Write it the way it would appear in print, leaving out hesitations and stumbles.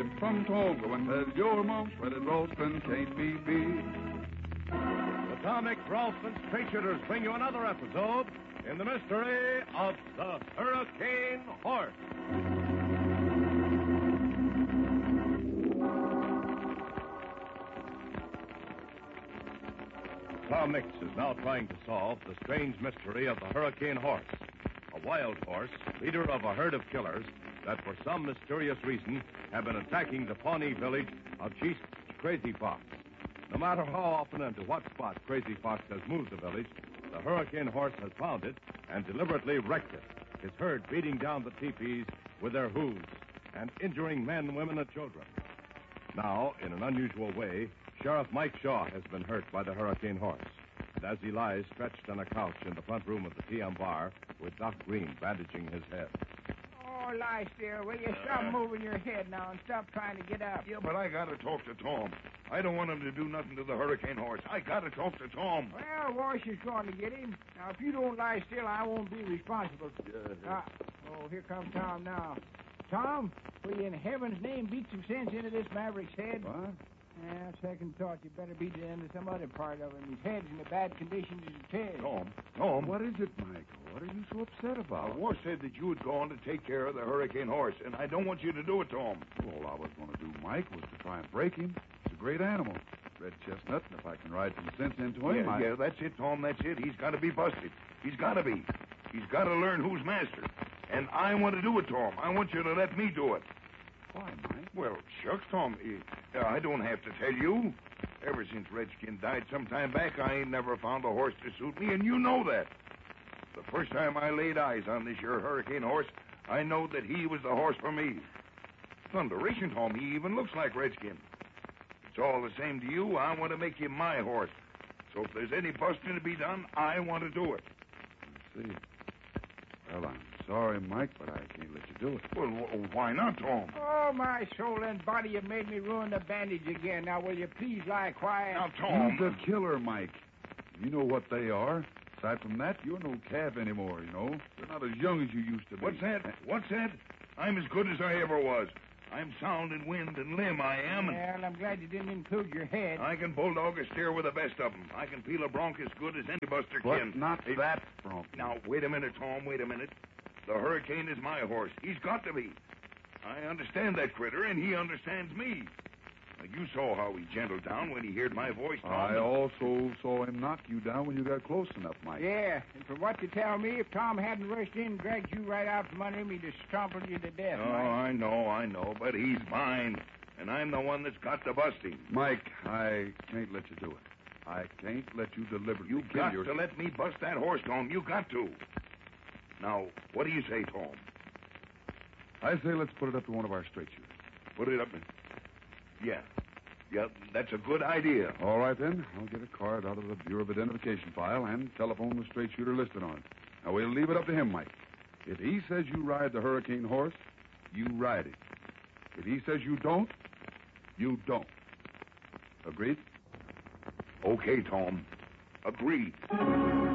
If some tall go and tell your mom shredded Ralston can't be beat. The Tom Mix Ralston Straight Shooters bring you another episode in the mystery of the Hurricane Horse. Tom Mix is now trying to solve the strange mystery of the Hurricane Horse, a wild horse, leader of a herd of killers that for some mysterious reason have been attacking the Pawnee village of Chief Crazy Fox. No matter how often and to what spot Crazy Fox has moved the village, the Hurricane Horse has found it and deliberately wrecked it, his herd beating down the teepees with their hooves and injuring men, women, and children. Now, in an unusual way, Sheriff Mike Shaw has been hurt by the Hurricane Horse. And as he lies stretched on a couch in the front room of the TM bar with Doc Green bandaging his head. Oh, lie still. Will you stop moving your head now and stop trying to get up? Yeah, but I got to talk to Tom. I don't want him to do nothing to the Hurricane Horse. I got to talk to Tom. Well, Wash is going to get him. Now, if you don't lie still, I won't be responsible. Here comes Tom now. Tom, will you in heaven's name beat some sense into this maverick's head? What? Yeah, second thought, you better beat it into some other part of him. His head's in a bad condition as his head. Tom. What is it, Mike? What are you so upset about? Wash said that you had gone to take care of the Hurricane Horse, and I don't want you to do it, Tom. All I was going to do, Mike, was to try and break him. He's a great animal. Red chestnut, and if I can ride some sense into him, Yeah, that's it, Tom, that's it. He's got to be busted. He's got to be. He's got to learn who's master. And I want to do it, Tom. I want you to let me do it. Why, Mike? Well, shucks, Tom. I don't have to tell you. Ever since Redskin died some time back, I ain't never found a horse to suit me, and you know that. The first time I laid eyes on this here Hurricane Horse, I know that he was the horse for me. Thunderation, Tom, he even looks like Redskin. It's all the same to you. I want to make him my horse. So if there's any busting to be done, I want to do it. I see. Well, I'm sorry, Mike, but I can't let you do it. Well, why not, Tom? Oh, my soul and body, you made me ruin the bandage again. Now, will you please lie quiet? Now, Tom. He's a killer, Mike. You know what they are. Aside from that, you're no calf anymore, you know. You're not as young as you used to be. What's that? What's that? I'm as good as I ever was. I'm sound in wind and limb, I am. And well, I'm glad you didn't include your head. I can bulldog a steer with the best of them. I can peel a bronc as good as any buster can. But not that bronc. Now, wait a minute, Tom, wait a minute. The Hurricane is my horse. He's got to be. I understand that critter, and he understands me. Now, you saw how he gentled down when he heard my voice, Tom. I also saw him knock you down when you got close enough, Mike. Yeah, and from what you tell me, if Tom hadn't rushed in and dragged you right out from under him, he'd have trampled you to death, Oh, Mike. I know, but he's mine, and I'm the one that's got to bust him. Mike, I can't let you do it. I can't let you deliberately You kill got your... to let me bust that horse, Tom. You got to. Now, what do you say, Tom? I say let's put it up to one of our straight shooters. Put it up in... Yeah, that's a good idea. All right, then. I'll get a card out of the Bureau of Identification file and telephone the straight shooter listed on it. Now, we'll leave it up to him, Mike. If he says you ride the Hurricane Horse, you ride it. If he says you don't, you don't. Agreed? Okay, Tom. Agreed.